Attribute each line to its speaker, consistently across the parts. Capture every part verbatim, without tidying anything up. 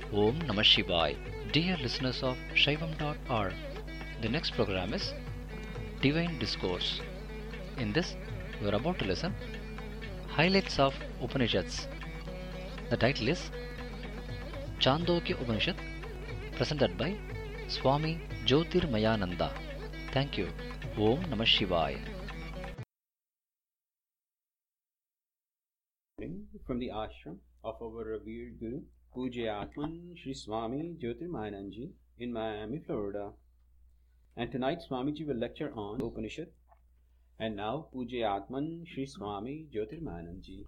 Speaker 1: Om Namah Shivaya. Dear listeners of Shaivam dot org, the next program is Divine Discourse. In this, we are about to listen Highlights of Upanishads. The title is Chandogya Upanishad, presented by Swami Jyotirmayananda. Thank you. Om Namah Shivaya.
Speaker 2: From the ashram of our revered Guru, Pujyatman Sri Swami Jyotirmayananji in Miami, Florida. And tonight Swamiji will lecture on Upanishad. And now Pujyatman Sri Swami Jyotirmayananji.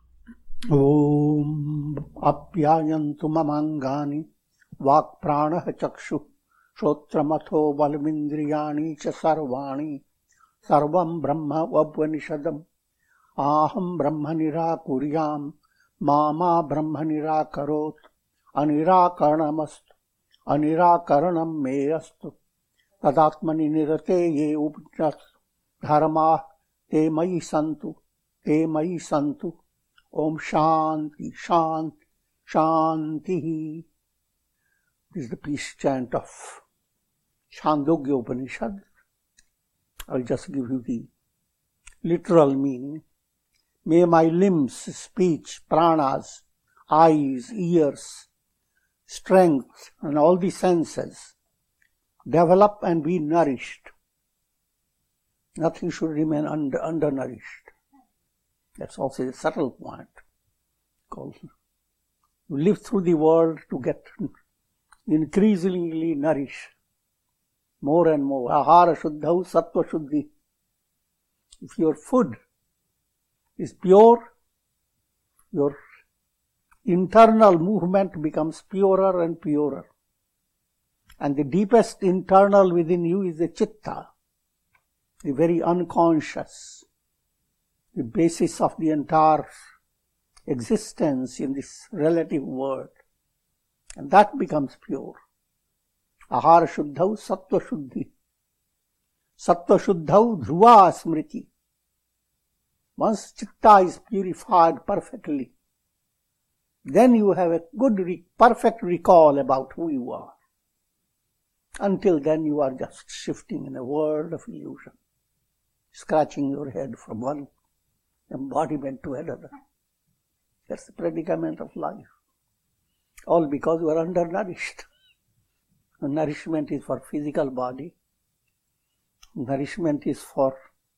Speaker 3: Om Apyayantu mamangani Vak Pranah Chakshu Shotramatho Valmindriyani Cha Sarvani Sarvam Brahma Upanishadam Aham Brahma Nirakuryam Mama Brahma Nirakarot Anirakarnamastu Anirakaranam Meyastu Tadatmani Nirate Ye Upanishad Dharma Te Mayi Santu Te Mayi Santu Om Shanti Shanti Shanti. This is the peace chant of Chandogya Upanishad. I'll just give you the literal meaning. May my limbs, speech, pranas, eyes, ears, strength, and all the senses develop and be nourished. Nothing should remain under, undernourished. That's also a subtle point. Because you live through the world to get increasingly nourished more and more. Ahara shuddhau sattva shuddhi. If your food is pure, your internal movement becomes purer and purer. And the deepest internal within you is the chitta, the very unconscious, the basis of the entire existence in this relative world. And that becomes pure. Ahara shuddhau sattva shuddhi. Sattva shuddhau dhruva smriti. Once chitta is purified perfectly, then you have a good, re- perfect recall about who you are. Until then you are just shifting in a world of illusion, scratching your head from one embodiment to another. That's the predicament of life. All because you are undernourished. Nourishment is for physical body. Nourishment is for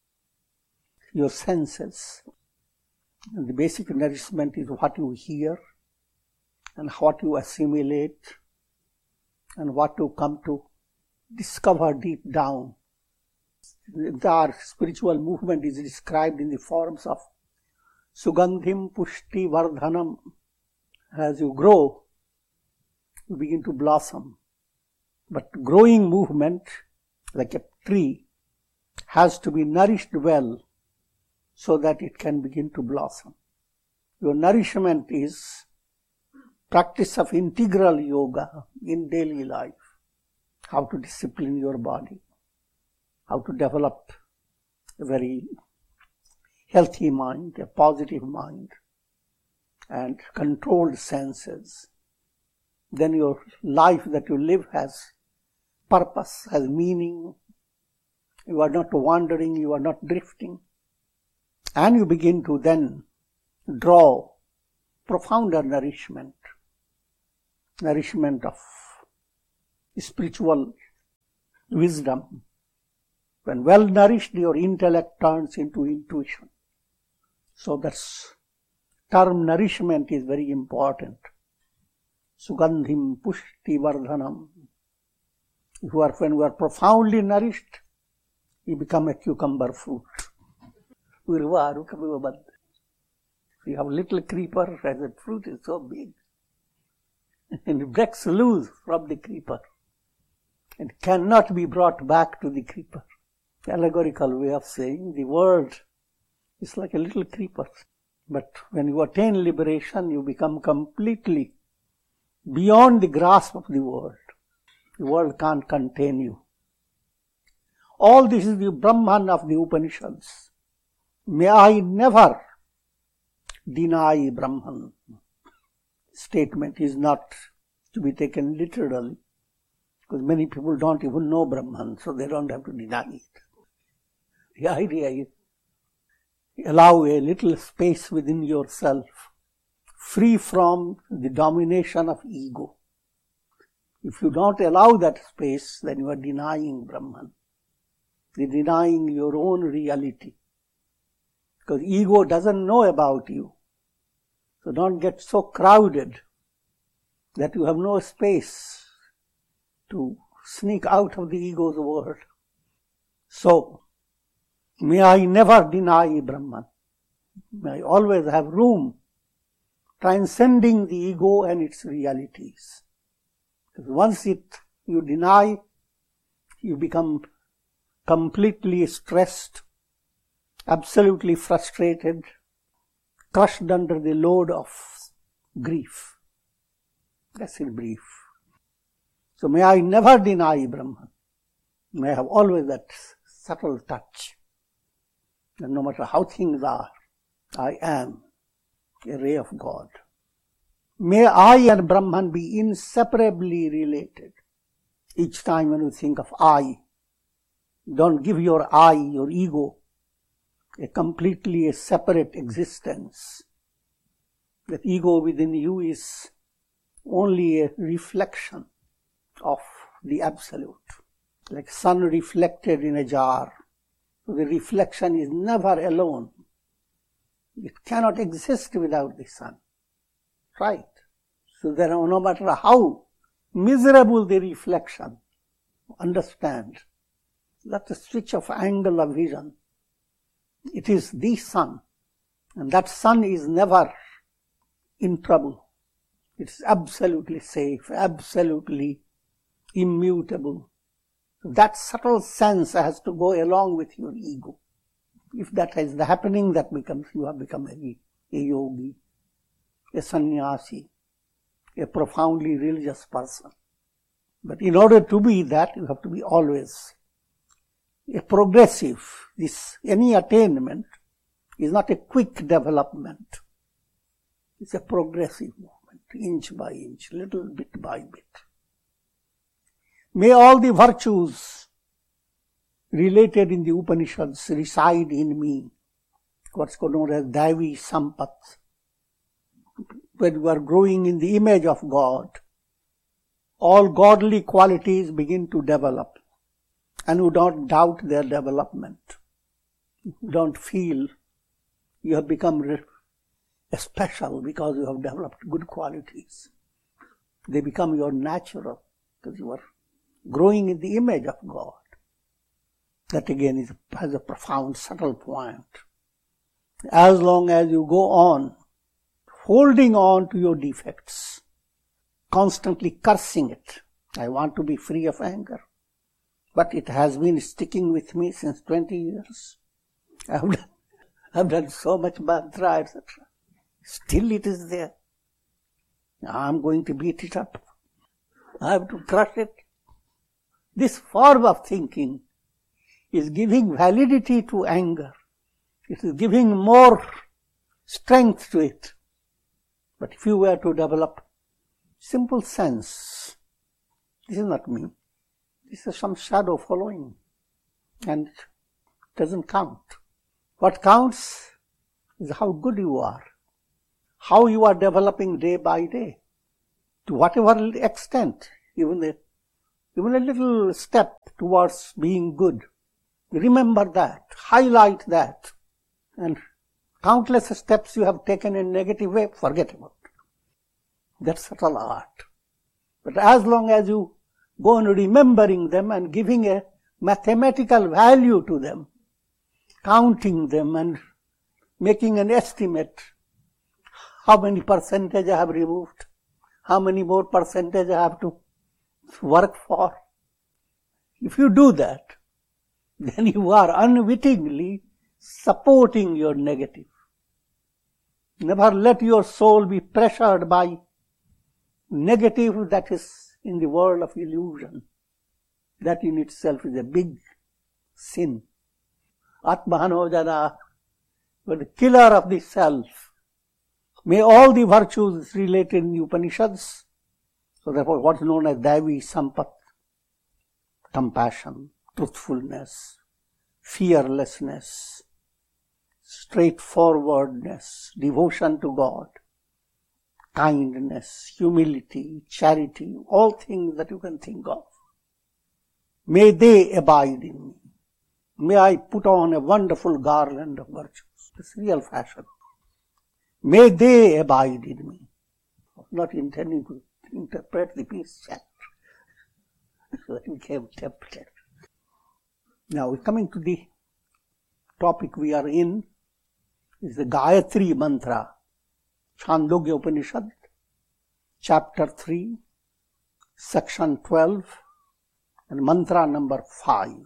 Speaker 3: your senses. And the basic nourishment is what you hear and what you assimilate and what you come to discover deep down. The entire spiritual movement is described in the forms of Sugandhim Pushti Vardhanam. As you grow, you begin to blossom. But growing movement, like a tree, has to be nourished well so that it can begin to blossom. Your nourishment is practice of integral yoga in daily life. How to discipline your body, how to develop a very healthy mind, a positive mind, and controlled senses. Then your life that you live has purpose, has meaning. You are not wandering, you are not drifting. And you begin to then draw profounder nourishment, nourishment of spiritual wisdom. When well nourished, your intellect turns into intuition. So that's term nourishment is very important. Sugandhim Pushti Vardhanam. If you are, when you are profoundly nourished, you become a cucumber fruit. You have a little creeper, and the fruit is so big. And it breaks loose from the creeper and cannot be brought back to the creeper. Allegorical way of saying the world is like a little creeper. But when you attain liberation, you become completely beyond the grasp of the world. The world can't contain you. All this is the Brahman of the Upanishads. May I never deny Brahman. Statement is not to be taken literally, because many people don't even know Brahman, so they don't have to deny it. The idea is, allow a little space within yourself, free from the domination of ego. If you don't allow that space, then you are denying Brahman. You're denying your own reality. Because ego doesn't know about you. So don't get so crowded that you have no space to sneak out of the ego's world. So, may I never deny Brahman. May I always have room transcending the ego and its realities. Because once it you deny, you become completely stressed, absolutely frustrated, crushed under the load of grief. That's in brief. So may I never deny Brahman. May I have always that subtle touch. And no matter how things are, I am a ray of God. May I and Brahman be inseparably related. Each time when you think of I, don't give your I, your ego, a completely a separate existence. That ego within you is only a reflection of the Absolute, like sun reflected in a jar. So the reflection is never alone. It cannot exist without the sun. Right? So there are, no matter how miserable the reflection, understand, that's a switch of angle of vision. It is the sun, and that sun is never in trouble. It's absolutely safe, absolutely immutable. That subtle sense has to go along with your ego. If that is happening, that becomes, you have become a, a yogi, a sannyasi, a profoundly religious person. But in order to be that, you have to be always a progressive. This, any attainment is not a quick development. It's a progressive movement, inch by inch, little bit by bit. May all the virtues related in the Upanishads reside in me. What's known as Daivi Sampat. When you are growing in the image of God, all godly qualities begin to develop. And you don't doubt their development. You don't feel you have become special because you have developed good qualities. They become your natural because you are growing in the image of God. That again is, has a profound, subtle point. As long as you go on holding on to your defects, constantly cursing it, I want to be free of anger. But it has been sticking with me since twenty years. I have done, I have done so much mantra, et cetera. Still it is there. I am going to beat it up. I have to crush it. This form of thinking is giving validity to anger. It is giving more strength to it. But if you were to develop simple sense, this is not me. This is some shadow following, and it doesn't count. What counts is how good you are, how you are developing day by day, to whatever extent, even a, even a little step towards being good. Remember that, highlight that, and countless steps you have taken in negative way, forget about it. That's subtle art. But as long as you go on remembering them and giving a mathematical value to them, counting them and making an estimate, how many percentage I have removed, how many more percentage I have to work for. If you do that, then you are unwittingly supporting your negative. Never let your soul be pressured by negative that is in the world of illusion. That in itself is a big sin. Atmahano jana, the killer of the self. May all the virtues related in the Upanishads So therefore what is known as Daivi Sampat, compassion, truthfulness, fearlessness, straightforwardness, devotion to God, kindness, humility, charity, all things that you can think of. May they abide in me. May I put on a wonderful garland of virtues. It's real fashion. May they abide in me. Not intending to interpret the peace chapter. So that became template. Now we're coming to the topic we are in, is the Gayatri Mantra, Chandogya Upanishad, chapter three, section twelve, and mantra number five.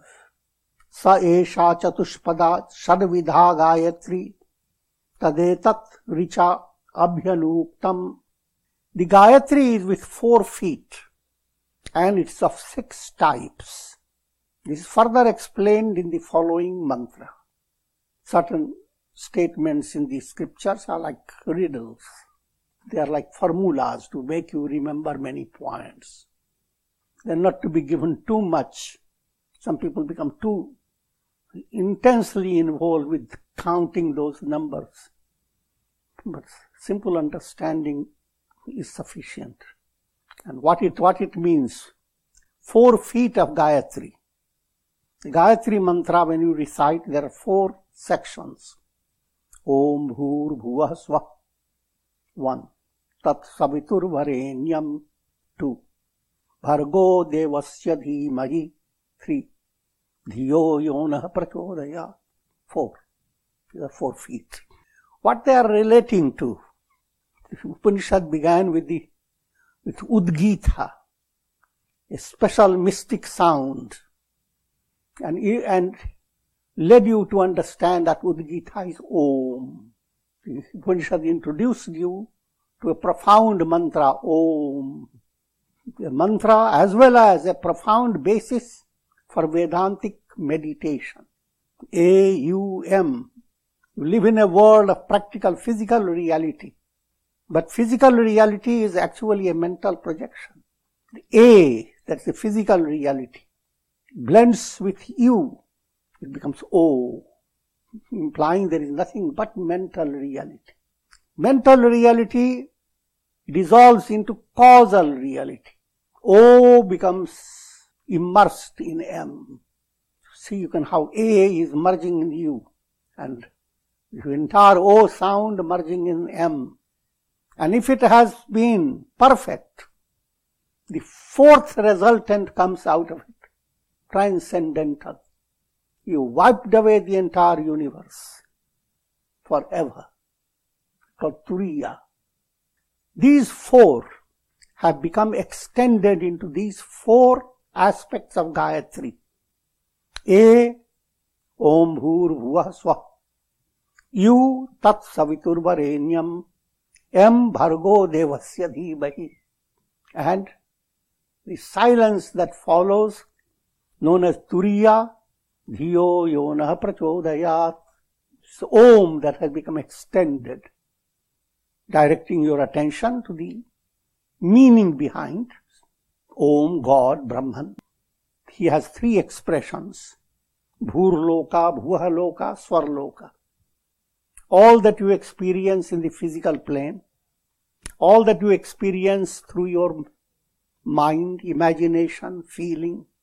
Speaker 3: Sa esha chatushpada shadvidha Gayatri tadetat richa abhyanuktam. The Gayatri is with four feet and it's of six types. This is further explained in the following mantra. Certain statements in the scriptures are like riddles. They are like formulas to make you remember many points. They are not to be given too much. Some people become too intensely involved with counting those numbers. But simple understanding is sufficient. And what it, what it means, four feet of Gayatri. The Gayatri mantra, when you recite, there are four sections. Om Bhur Bhuvah Swah, one. Tat Savitur Varenyam, two. Bhargo Devasya Dhimahi, three. Dhiyo Yonah Prachodaya, four. These are four feet. What they are relating to? The Upanishad began with the with Udgita, a special mystic sound, and, and led you to understand that Udgita is Om. The Upanishad introduced you to a profound mantra, Om. A mantra as well as a profound basis for Vedantic meditation. A U M. You live in a world of practical physical reality. But physical reality is actually a mental projection. The A, that's the physical reality, blends with you. It becomes O, implying there is nothing but mental reality. Mental reality dissolves into causal reality. O becomes immersed in M. See, you can how A is merging in you, and the entire O sound merging in M. And if it has been perfect, the fourth resultant comes out of it, transcendental. You wiped away the entire universe forever, called Turiya. These four have become extended into these four aspects of Gayatri. A, Om Bhur Bhuvah Swah. U, Tat Savitur Varenyam. M, Bhargo Devasya Dhimahi. And the silence that follows, known as Turiya, Dhiyo Yonah Prachodayat. It's Om that has become extended, directing your attention to the meaning behind Om, God, Brahman. He has three expressions, Bhurloka, Bhuvaloka, Swarloka. All that you experience in the physical plane, all that you experience through your mind, imagination, feeling,